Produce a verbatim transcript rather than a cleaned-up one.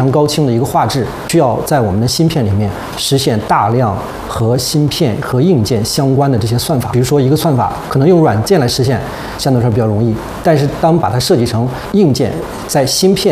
常高清的一个画质，需要在我们的芯片里面实现大量和芯片和硬件相关的这些算法。比如说一个算法可能用软件来实现，相对来说比较容易，但是当把它设计成硬件，在芯片